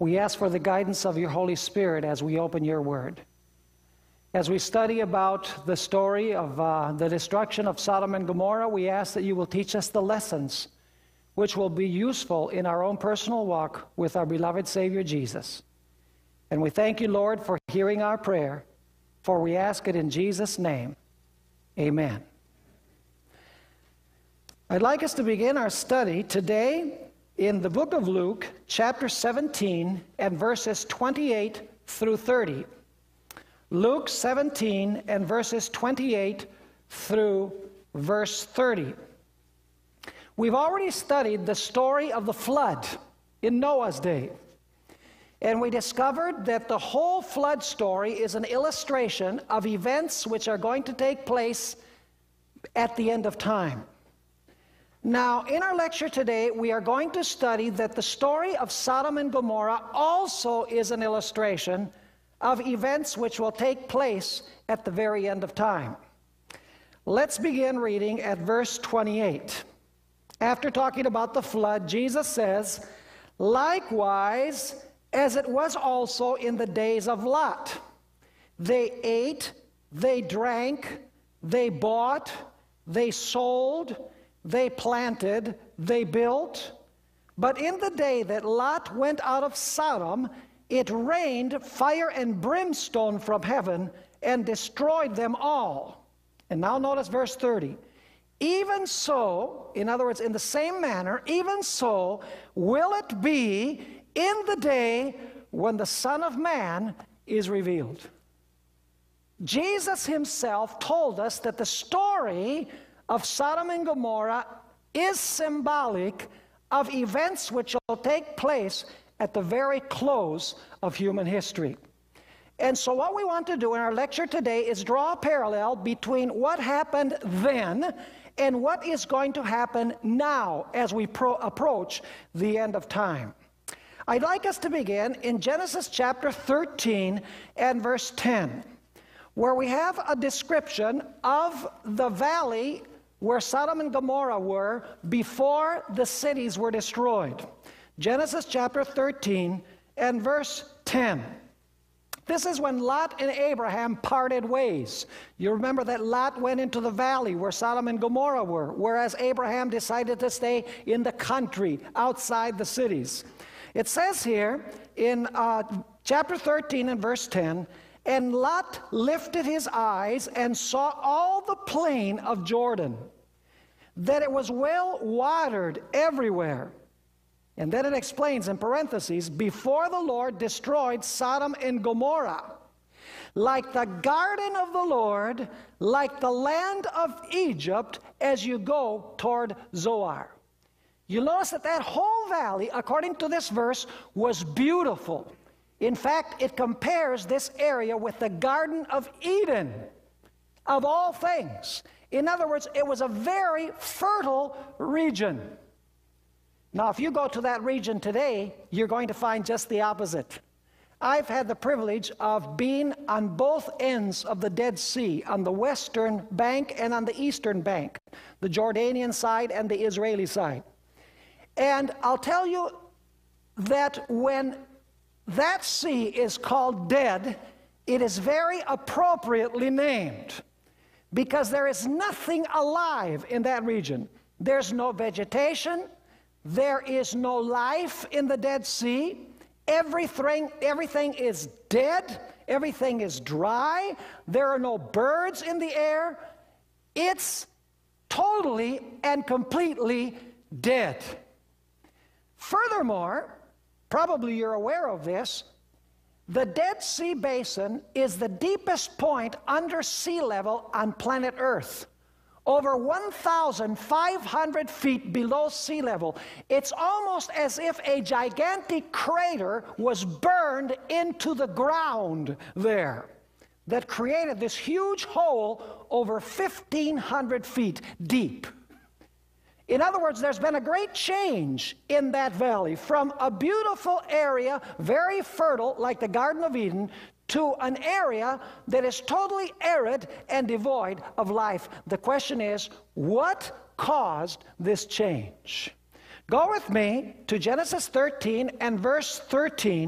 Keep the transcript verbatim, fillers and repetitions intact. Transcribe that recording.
We ask for the guidance of your Holy Spirit as we open your word. As we study about the story of uh, the destruction of Sodom and Gomorrah, we ask that you will teach us the lessons which will be useful in our own personal walk with our beloved Savior Jesus. And we thank you, Lord, for hearing our prayer, for we ask it in Jesus' name. Amen. I'd like us to begin our study today in the book of Luke, chapter seventeen, and verses twenty-eight through thirty. Luke seventeen and verses twenty-eight through verse thirty. We've already studied the story of the flood in Noah's day. And we discovered that the whole flood story is an illustration of events which are going to take place at the end of time. Now, in our lecture today, we are going to study that the story of Sodom and Gomorrah also is an illustration of events which will take place at the very end of time. Let's begin reading at verse twenty-eight. After talking about the flood, Jesus says, "Likewise, as it was also in the days of Lot. They ate, they drank, they bought, they sold, they planted, they built. But in the day that Lot went out of Sodom, it rained fire and brimstone from heaven and destroyed them all." And now notice verse thirty. "Even so," in other words, in the same manner, "even so will it be in the day when the Son of Man is revealed." Jesus himself told us that the story of Sodom and Gomorrah is symbolic of events which will take place at the very close of human history. And so what we want to do in our lecture today is draw a parallel between what happened then and what is going to happen now as we pro approach the end of time. I'd like us to begin in Genesis chapter thirteen and verse ten, where we have a description of the valley where Sodom and Gomorrah were before the cities were destroyed. Genesis chapter thirteen and verse ten. This is when Lot and Abraham parted ways. You remember that Lot went into the valley where Sodom and Gomorrah were, whereas Abraham decided to stay in the country outside the cities. It says here in uh, chapter thirteen and verse ten, "And Lot lifted his eyes and saw all the plain of Jordan, that it was well watered everywhere." And then it explains in parentheses, "Before the Lord destroyed Sodom and Gomorrah, like the garden of the Lord, like the land of Egypt, as you go toward Zoar." You'll notice that that whole valley, according to this verse, was beautiful. In fact, it compares this area with the Garden of Eden, of all things. In other words, it was a very fertile region. Now, if you go to that region today, you're going to find just the opposite. I've had the privilege of being on both ends of the Dead Sea, on the western bank and on the eastern bank, the Jordanian side and the Israeli side. And I'll tell you that when that sea is called dead, it is very appropriately named, because there is nothing alive in that region. There's no vegetation. There is no life in the Dead Sea. Everything, everything is dead. Everything is dry. There are no birds in the air. It's totally and completely dead. Furthermore, probably you're aware of this, the Dead Sea Basin is the deepest point under sea level on planet Earth. Over one thousand five hundred feet below sea level. It's almost as if a gigantic crater was burned into the ground there that created this huge hole over fifteen hundred feet deep. In other words, there's been a great change in that valley from a beautiful area, very fertile, like the Garden of Eden, to an area that is totally arid and devoid of life. The question is, what caused this change? Go with me to Genesis thirteen and verse thirteen.